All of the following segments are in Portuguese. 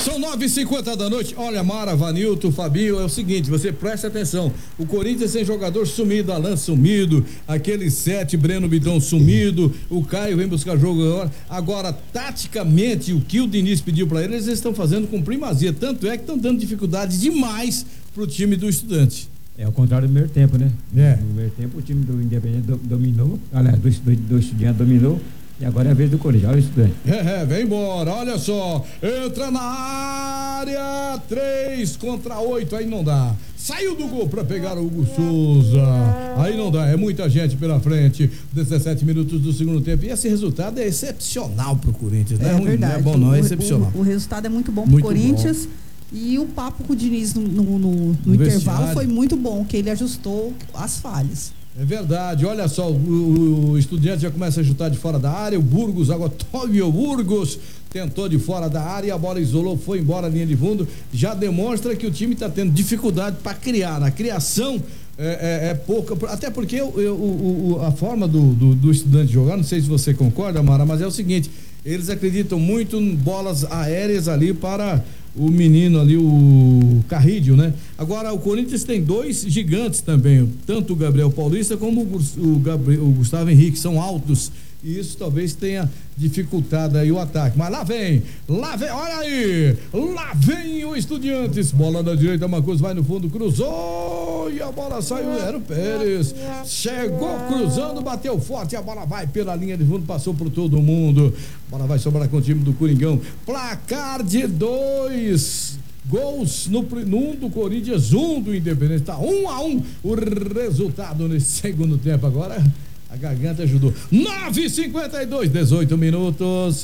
São 9h50 da noite. Olha, Mara, Vanilton, Fabinho, é o seguinte, você presta atenção. O Corinthians tem jogador sumido, Alan sumido, aquele 7, Breno Bidon sumido, o Caio vem buscar jogo agora. Agora, taticamente, o que o Diniz pediu pra eles estão fazendo com primazia. Tanto é que estão dando dificuldade demais pro time do Estudante. É o contrário do primeiro tempo, né? É. No primeiro tempo o time do Independente dominou, aliás, do Estudiante dominou, e agora é a vez do Corinthians, olha o Estudante. Vem embora, olha só, entra na área, 3 contra 8, aí não dá. Saiu do gol pra pegar o Hugo Souza, aí não dá, é muita gente pela frente. 17 minutos do segundo tempo, e esse resultado é excepcional pro Corinthians, né? É verdade. Não é bom não, é excepcional. O resultado é muito bom pro Muito Corinthians. bom. E o papo com o Diniz no intervalo foi muito bom, que ele ajustou as falhas. É verdade, olha só, o Estudiante já começa a chutar de fora da área, o Burgos, agora Tóbio Burgos tentou de fora da área, a bola isolou, foi embora a linha de fundo, já demonstra que o time está tendo dificuldade para criar, na criação é pouca, até porque a forma do Estudante jogar, não sei se você concorda, Mara, mas é o seguinte, eles acreditam muito em bolas aéreas ali para o menino ali, o Carrídio, né? Agora o Corinthians tem dois gigantes também, tanto o Gabriel Paulista como o Gustavo Henrique, são altos, e isso talvez tenha dificultado aí o ataque, mas lá vem, olha aí, lá vem o Estudiantes, bola da direita, Marcos vai no fundo, cruzou e a bola saiu, era o Pérez, chegou cruzando, bateu forte, a bola vai pela linha de fundo, passou por todo mundo, a bola vai sobrar com o time do Coringão, placar de 2 gols no do Corinthians, 1 do Independente, tá 1-1 o resultado nesse segundo tempo. Agora a garganta ajudou. 9h52, 18 minutos,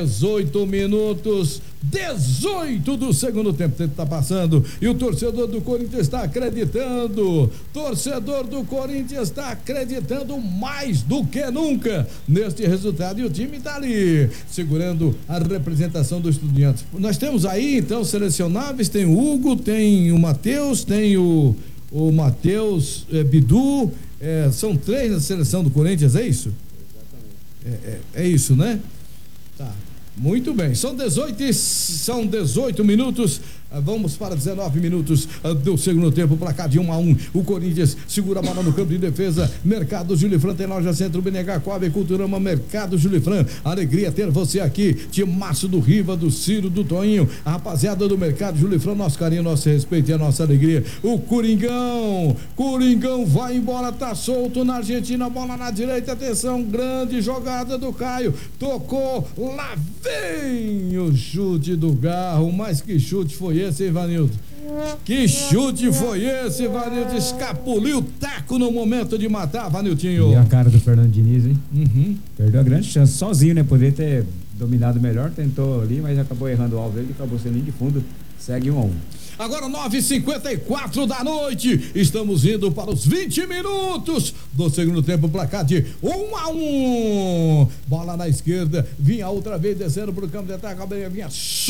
18 do segundo tempo. O tempo tá passando e o torcedor do Corinthians está acreditando. Torcedor do Corinthians está acreditando mais do que nunca neste resultado. E o time tá ali, segurando a representação dos Estudiantes. Nós temos aí, então, selecionáveis: tem o Hugo, tem o Matheus, tem o Matheus Bidu. São 3 na seleção do Corinthians, é isso? Exatamente. É isso, né? Tá. Muito bem. São 18 minutos. Vamos para 19 minutos do segundo tempo, placar de 1-1. O Corinthians segura a bola no campo de defesa. Mercado Julifran tem loja Centro BNH, Coab, Culturama, Mercado Julifran. Alegria ter você aqui. Timaço do Riva, do Ciro, do Toinho. A rapaziada do Mercado Julifran, nosso carinho, nosso respeito e a nossa alegria. O Coringão vai embora, tá solto na Argentina, bola na direita, atenção, grande jogada do Caio. Tocou, lá vem o chute do Garro, mas que chute foi esse, Ivanildo? Que chute foi esse, Ivanildo? Escapuliu o taco no momento de matar, Vaniltinho. E a cara do Fernando Diniz, hein? Uhum. Perdeu a grande chance, sozinho, né? Poderia ter dominado melhor, tentou ali, mas acabou errando o alvo dele, acabou sendo linha de fundo, segue 1-1. Agora 9h54 da noite, estamos indo para os 20 minutos do segundo tempo, placar de 1-1. Bola na esquerda, vinha outra vez descendo para o campo de ataque, vinha